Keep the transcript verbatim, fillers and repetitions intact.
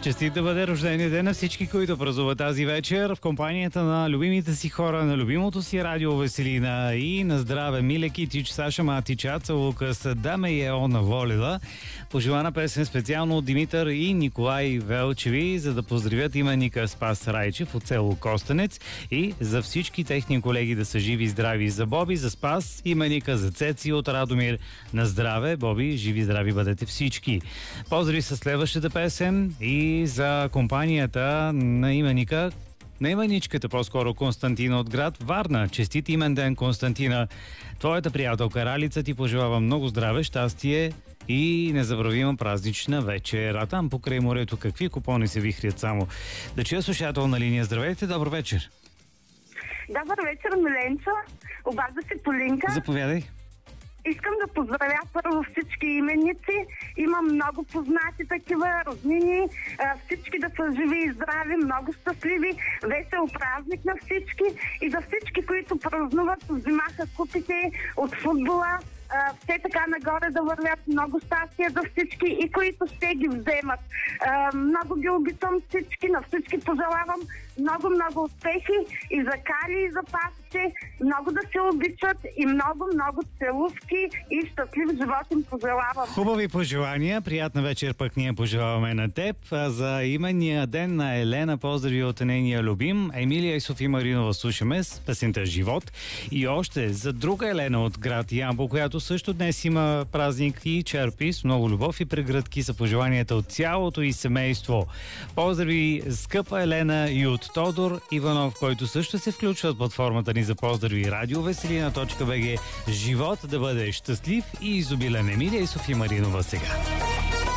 Честит да бъде рождения ден на всички, които празнуват тази вечер в компанията на любимите си хора, на любимото си радио Веселина и на здраве Миле Китич, Саша Матич, Аца Лукас, Даме и Еона Волева. Пожелана песен специално от Димитър и Николай Велчеви, за да поздравят именника Спас Райчев от село Костенец и за всички техни колеги да са живи и здрави. За Боби, за Спас, именика за Цеци от Радомир. На здраве, Боби, живи и здрави бъдете всички. Поздрави с следващата песен и за компанията на именика, на именичката по-скоро Константина от град Варна. Честит имен ден, Константина. Твоята приятелка Ралица ти пожелава много здраве, щастие и незабравима празнична вечер. А там покрай морето какви купони се вихрят само. Да чуя слушател на линия. Здравейте, добър вечер. Добър вечер, Миленчо. Обажда се Полинка. Заповядай. Искам да поздравя първо всички именици. Има много познати такива, роднини. Всички да са живи и здрави, много щастливи. Весел празник на всички. И за всички, които празнуват, взимаха купите от футбола. Все така нагоре да вървят. Много щастие за всички и които ще ги вземат. Много ги обичам всички, на всички пожелавам много, много успехи и за Кали, и за Пасче. Много да се обичат и много, много целувки и щастлив живот им пожелавам. Хубави пожелания, приятна вечер пък ние пожелаваме на теб. А за именния ден на Елена поздрави от нейния любим Емилия и Софи Маринова слушаме с песента Живот. И още за друга Елена от град Ямбол, която също днес има празник и черпи с много любов и прегръдки са пожеланията от цялото и семейство. Поздрави скъпа Елена и от Тодор Иванов, който също се включва от платформата ни за поздрави радиовеселина точка би джи. Живот да бъде щастлив и изобилен. Емилия и Софи Маринова сега.